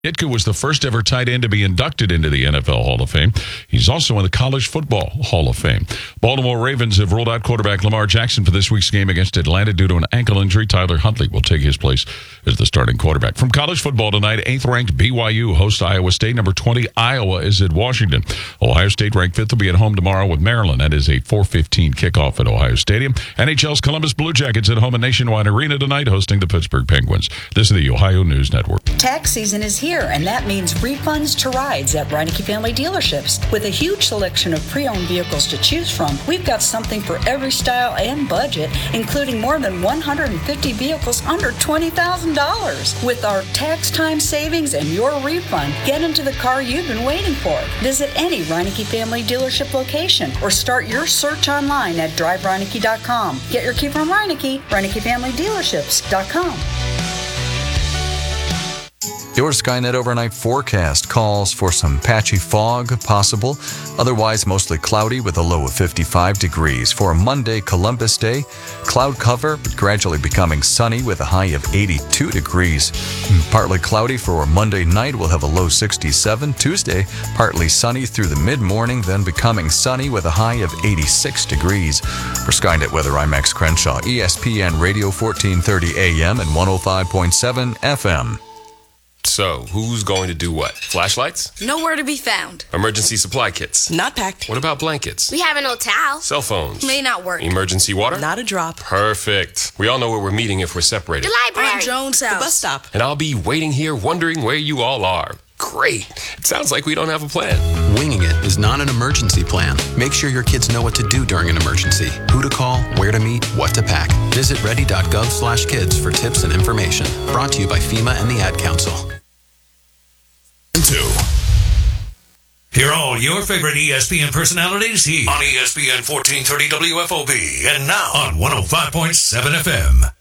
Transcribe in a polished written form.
Ditka was the first ever tight end to be inducted into the NFL Hall of Fame. He's also in the College Football Hall of Fame. Baltimore Ravens have ruled out quarterback Lamar Jackson for this week's game against Atlanta due to an ankle injury. Tyler Huntley will take his place as the starting quarterback. From college football tonight, 8th-ranked BYU hosts Iowa State. Number 20, Iowa is at Washington. Ohio State, ranked 5th, will be at home tomorrow with Maryland. That is a 4:15 kickoff at Ohio Stadium. NHL's Columbus Blue Jackets at home at Nationwide Arena tonight, hosting the Pittsburgh Penguins. This is the Ohio News Network. Tax season is here, and that means refunds to rides at Reineke Family Dealerships. With a huge selection of pre-owned vehicles to choose from, we've got something for every style and budget, including more than 150 vehicles under $20,000. With our tax time savings and your refund, get into the car you've been waiting for. Visit any Reineke Family Dealership location or start your search online at drivereineke.com. Get your key from Reineke, ReinekeFamilyDealerships.com. Your Skynet overnight forecast calls for some patchy fog possible. Otherwise, mostly cloudy with a low of 55 degrees. For a Monday, Columbus Day, cloud cover, but gradually becoming sunny with a high of 82 degrees. Partly cloudy for Monday night, we'll have a low 67. Tuesday, partly sunny through the mid-morning, then becoming sunny with a high of 86 degrees. For Skynet Weather, I'm Max Crenshaw, ESPN Radio 1430 AM and 105.7 FM. So, who's going to do what? Flashlights? Nowhere to be found. Emergency supply kits? Not packed. What about blankets? We have an old towel. Cell phones? May not work. Emergency water? Not a drop. Perfect. We all know where we're meeting if we're separated. The library. On Jones' house. The bus stop. And I'll be waiting here wondering where you all are. Great. It sounds like we don't have a plan. Winging it is not an emergency plan. Make sure your kids know what to do during an emergency, who to call, where to meet, what to pack. Visit ready.gov/kids for tips and information. Brought to you by FEMA and the Ad Council. Hear all your favorite ESPN personalities here on ESPN 1430 WFOB and now on 105.7 FM.